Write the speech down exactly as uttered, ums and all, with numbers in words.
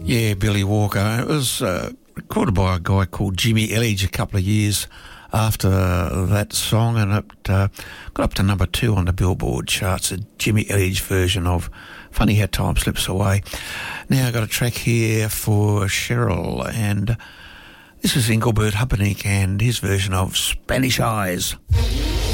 Yeah, Billy Walker. It was uh, recorded by a guy called Jimmy Elledge a couple of years after that song, and it uh, got up to number two on the Billboard charts, a Jimmy Elledge version of Funny How Time Slips Away. Now I've got a track here for Cheryl, and this is Engelbert Humperdinck and his version of Spanish Eyes.